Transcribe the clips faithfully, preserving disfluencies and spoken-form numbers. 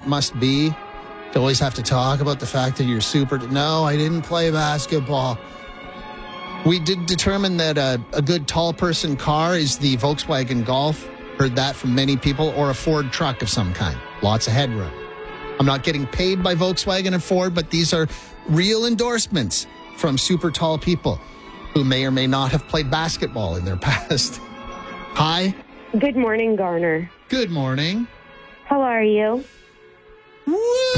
must be to always have to talk about the fact that you're super. No, I didn't play basketball. We did determine that a, a good tall person car is the Volkswagen Golf. Heard that from many people, or a Ford truck of some kind. Lots of headroom. I'm not getting paid by Volkswagen and Ford, but these are real endorsements from super tall people who may or may not have played basketball in their past. Hi. Good morning, Garner. Good morning. How are you? Woo!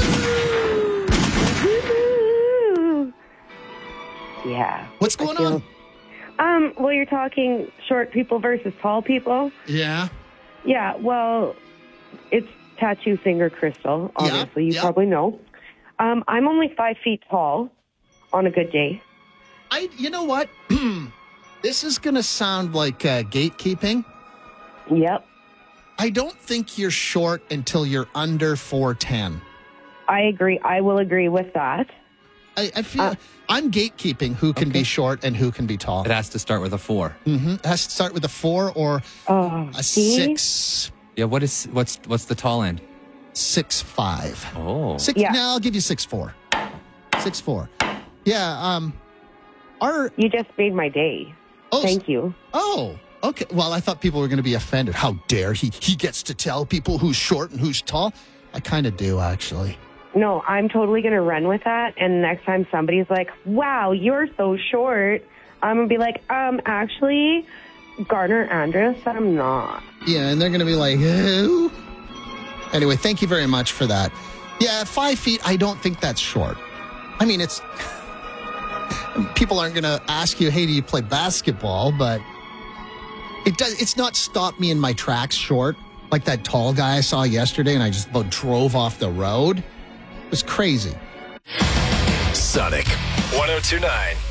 Yeah. What's going feel, on? Um, well, you're talking short people versus tall people. Yeah. Yeah, well, it's tattoo finger crystal, obviously. Yep, you yep. probably know. Um, I'm only five feet tall on a good day. I. You know what? This is going to sound like uh, gatekeeping. Yep. I don't think you're short until you're under four ten. I agree. I will agree with that. I, I feel Uh, I'm gatekeeping who can Okay. be short and who can be tall. It has to start with a four. Mm-hmm. It has to start with a four or Oh, a see? six, Yeah, what is what's what's the tall end? six five. Oh. Six. Yeah. No, I'll give you six four. Six four. Yeah. Um. Our. You just made my day. Oh, Thank you. Oh. Okay. Well, I thought people were going to be offended. How dare he? He gets to tell people who's short and who's tall. I kind of do, actually. No, I'm totally going to run with that. And next time somebody's like, wow, you're so short, I'm going to be like, um, actually, Garner Andrus, I'm not. Yeah, and they're going to be like, who? Anyway, thank you very much for that. Yeah, five feet, I don't think that's short. I mean, it's... People aren't going to ask you, hey, do you play basketball? But it does. It's not stopped me in my tracks short. Like that tall guy I saw yesterday, and I just about drove off the road. It was crazy. Sonic one oh two point nine.